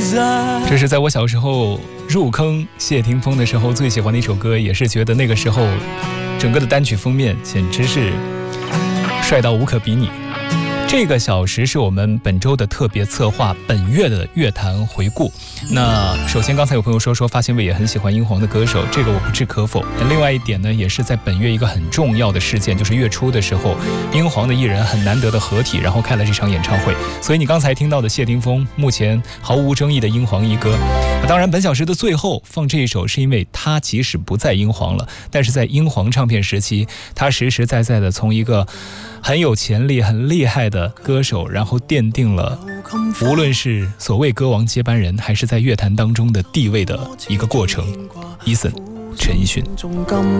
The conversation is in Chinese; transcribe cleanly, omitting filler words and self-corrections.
这是在我小时候入坑谢霆锋的时候最喜欢的一首歌，也是觉得那个时候整个的单曲封面简直是帅到无可比拟。这个小时是我们本周的特别策划，本月的乐坛回顾。那首先刚才有朋友说发现伟也很喜欢英皇的歌手，这个我不置可否。另外一点呢，也是在本月一个很重要的事件，就是月初的时候英皇的艺人很难得的合体，然后开了这场演唱会。所以你刚才听到的谢霆锋，目前毫无争议的英皇一哥。当然本小时的最后放这一首是因为他即使不在英皇了，但是在英皇唱片时期，他实实在在的从一个很有潜力很厉害的歌手，然后奠定了无论是所谓歌王接班人还是在乐坛当中的地位的一个过程。Eason 陈奕迅。